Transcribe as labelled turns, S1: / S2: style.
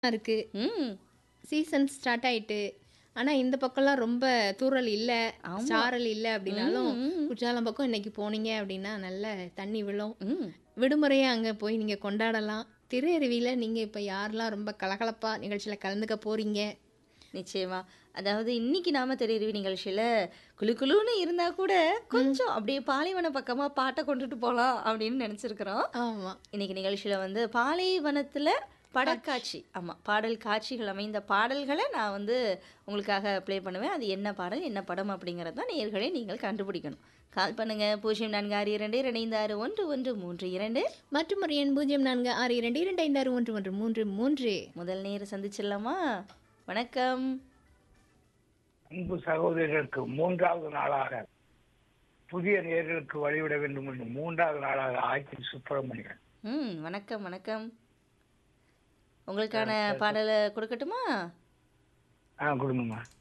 S1: இருக்கு.
S2: ம்.
S1: Season start ஆயிட்டு. ஆனா, இந்த பக்கம்லாம் ரொம்ப தூறல் இல்ல,
S2: ஆமா.
S1: சாரல் இல்ல
S2: ம்,
S1: அப்படின்னாலும்,
S2: ம்,
S1: குற்றாலம் பக்கம் இன்னைக்கு போனீங்க அப்படின்னா, நல்ல தண்ணி விழும்.
S2: ம்.
S1: விடுமுறைய அங்க போய் நீங்க கொண்டாடலாம். திரை அருவியில நீங்க இப்ப யாரெல்லாம் ரொம்ப கலகலப்பா நிகழ்ச்சியில கலந்துக்க போறீங்க?
S2: நிச்சயமா. அதாவது இன்னைக்கு நாம திரையரவி நிகழ்ச்சியில குளு குளுன்னு இருந்தா கூட,
S1: ம்.
S2: கொஞ்சம் அப்படியே பாலைவன பக்கமா பாட்ட கொண்டுட்டு போலாம் அப்படின்னு நெனச்சிருக்கிறோம்.
S1: ஆமா.
S2: இன்னைக்கு நிகழ்ச்சியில வந்து பாலைவனத்துல
S1: காட்சி.
S2: படக்காட்சி. ஆமா. பாடல் காட்சிகள் அமைந்த பாடல்கள நான் வந்து உங்களுக்காக ப்ளே பண்ணுவேன். அது என்ன பாடல், என்ன படம் அப்படிங்கிறது தான் நேயர்களே நீங்கள் கண்டுபிடிக்கணும். கால் பண்ணுங்க 0462256113
S1: மற்றும் ஒரு எண் 0462256113.
S2: முதல் நேர சந்திச்சிடலாமா? வணக்கம்.
S3: அன்பு சகோதரர்களுக்கு மூன்றாவது நாளாக புதிய நேர்களுக்கு வழிவிட வேண்டும் என்று மூன்றாவது நாளாக ஆட்சி சுப்பிரமணியன்.
S2: வணக்கம், வணக்கம். உங்களுக்கான பாடல கொடுக்கட்டுமா?
S3: கொடுங்கம்மா.